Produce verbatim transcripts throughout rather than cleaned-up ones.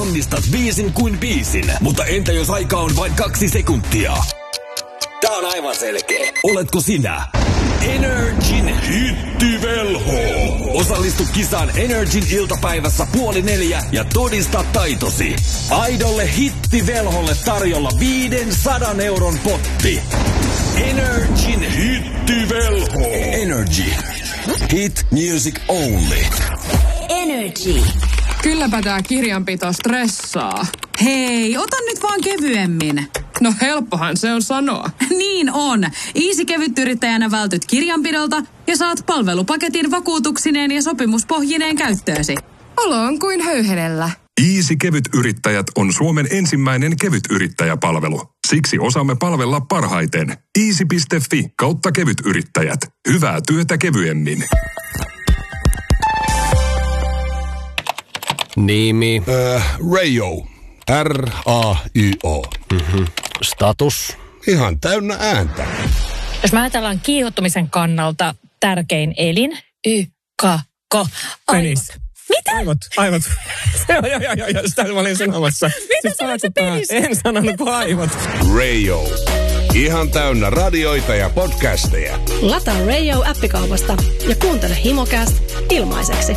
onnistat biisin kuin biisin. Mutta entä jos aika on vain kaksi sekuntia? Tää on aivan selkeä. Oletko sinä Energin hittivelho? Osallistu kisaan Energin iltapäivässä puoli neljä ja todista taitosi. Aidolle hittivelholle tarjolla viisisataa euron potti. Energin hittivelho. Energy. Hit music only. Energy. Kylläpä tää kirjanpito stressaa. Hei, ota nyt vaan kevyemmin. No helppohan se on sanoa. Niin on. Easy-kevytyrittäjänä vältyt kirjanpidolta ja saat palvelupaketin vakuutuksineen ja sopimuspohjineen käyttöösi. Olo on kuin höyhenellä. Easy-kevytyrittäjät on Suomen ensimmäinen kevytyrittäjäpalvelu. Siksi osaamme palvella parhaiten. easy piste fi kautta kevytyrittäjät. Hyvää työtä kevyemmin. Nimi. Äh, Rayo. R A Y O. Mm-hmm. Status. Ihan täynnä ääntä. Jos mä ajatellaan kiihottumisen kannalta tärkein elin. Y, K, K. Penis. Mitä? Aivot, aivot. Joo, joo, joo, joo, sitä mä olin sanomassa. Mitä sanoit se penis? En sanonut kuin aivot. Rayo. Ihan täynnä radioita ja podcasteja. Lataa Rayo appikaupasta ja kuuntele Himocast ilmaiseksi.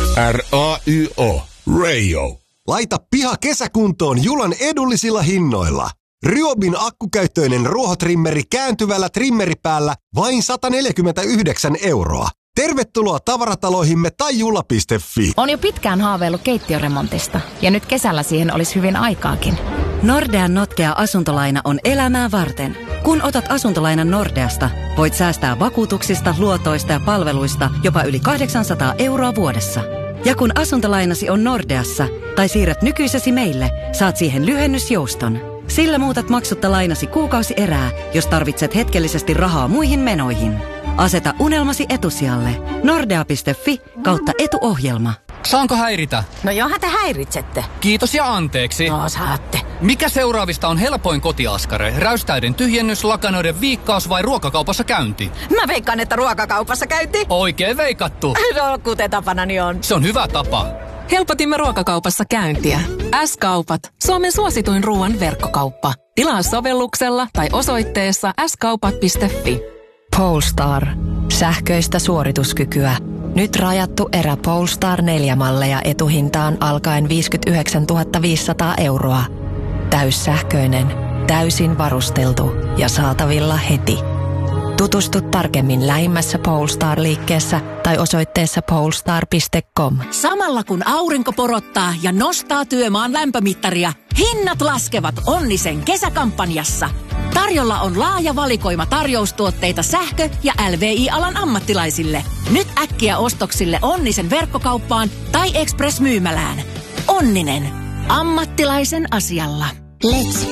R A Y O. Rayo. Laita piha kesäkuntoon Julan edullisilla hinnoilla. Ryobin akkukäyttöinen ruohotrimmeri kääntyvällä trimmeripäällä vain sata neljäkymmentäyhdeksän euroa. Tervetuloa tavarataloihimme tai jula piste fi. On jo pitkään haaveillut keittiöremontista ja nyt kesällä siihen olisi hyvin aikaakin. Nordean notkea asuntolaina on elämää varten. Kun otat asuntolainan Nordeasta, voit säästää vakuutuksista, luotoista ja palveluista jopa yli kahdeksansataa euroa vuodessa. Ja kun asuntolainasi on Nordeassa tai siirrät nykyisesi meille, saat siihen lyhennysjouston. Sillä muutat maksutta lainasi kuukausi erää, jos tarvitset hetkellisesti rahaa muihin menoihin. Aseta unelmasi etusijalle. Nordea piste fi kautta etuohjelma. Saanko häiritä? No johan te häiritsette. Kiitos ja anteeksi. No saatte. Mikä seuraavista on helpoin kotiaskare? Räystäiden tyhjennys, lakanoiden viikkaus vai ruokakaupassa käynti? Mä veikkaan, että ruokakaupassa käynti. Oikein veikattu. No kuten tapanani on. Se on hyvä tapa. Helpotimme ruokakaupassa käyntiä. S-kaupat. Suomen suosituin ruoan verkkokauppa. Tilaa sovelluksella tai osoitteessa s kaupat piste fi. Polestar. Sähköistä suorituskykyä. Nyt rajattu erä Polestar neljä malleja etuhintaan alkaen viisikymmentäyhdeksäntuhatta viisisataa euroa. Täyssähköinen, täysin varusteltu ja saatavilla heti. Tutustu tarkemmin lähimmässä Polestar-liikkeessä tai osoitteessa polestar piste com. Samalla kun aurinko porottaa ja nostaa työmaan lämpömittaria, hinnat laskevat Onnisen kesäkampanjassa. Tarjolla on laaja valikoima tarjoustuotteita sähkö- ja L V I-alan ammattilaisille. Nyt äkkiä ostoksille Onnisen verkkokauppaan tai Express-myymälään. Onninen. Ammattilaisen asialla. Let's